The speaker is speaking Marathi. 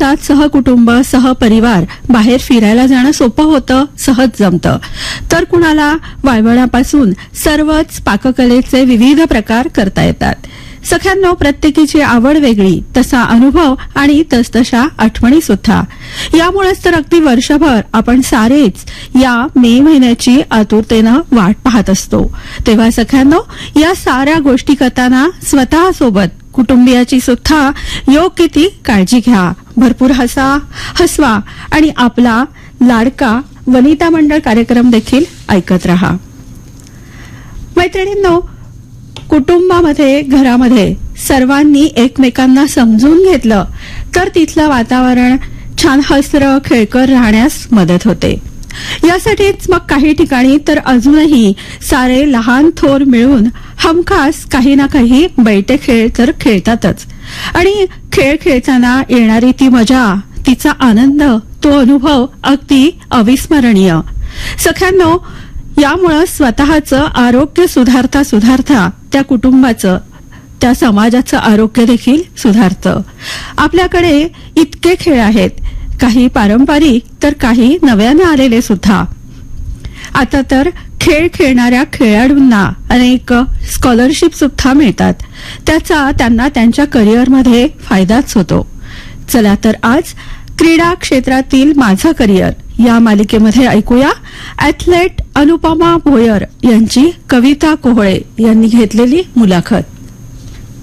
दिवसात सहकुटुंब सहपरिवार बाहेर फिरायला जाणं सोपं होतं, सहज जमतं. तर कुणाला वाळवणापासून सर्वच पाककलेचे विविध प्रकार करता येतात. सख्यांनो, प्रत्येकीची आवड वेगळी, तसा अनुभव आणि तसतशा आठवणी सुद्धा. यामुळेच तर अगदी वर्षभर आपण सारेच या मे महिन्याची आतुरतेनं वाट पाहत असतो. तेव्हा सख्यांनो, या साऱ्या गोष्टी करताना स्वतःसोबत कुटुंबियाची सुद्धा योग्य ती काळजी घ्या. भरपूर हसवा आणि आपला लाडका वनिता मंडळ कार्यक्रम देखील ऐकत रहा. मैत्रिणींनो, कुटुंबामध्ये घरामध्ये सर्वांनी एकमेकांना समजून घेतलं तर तिथलं वातावरण छान हसरं खेळकर राहण्यास मदत होते. यासाठीच मग काही ठिकाणी तर अजूनही सारे लहान थोर मिळून हमखास काही ना काही बैठे खेळ तर खेळतातच. आणि खेळ खेळताना येणारी ती मजा, तिचा आनंद, तो अनुभव अगदी अविस्मरणीय. सख्यांनो, यामुळं स्वतःचं आरोग्य सुधारता त्या कुटुंबाचं, त्या समाजाचं आरोग्य देखील सुधारतं. आपल्याकडे इतके खेळ आहेत, काही पारंपरिक तर काही नव्याने आलेले सुद्धा. आता तर खेळ खेळणाऱ्या खेळाडूंना अनेक स्कॉलरशिप सुद्धा मिळतात. त्याचा त्यांना त्यांच्या करिअरमध्ये फायदाच होतो. चला तर आज क्रीडा क्षेत्रातील माझं करिअर या मालिकेमध्ये ऐकूया ॲथलेट अनुपमा भोयर यांची कविता कोहळे यांनी घेतलेली मुलाखत.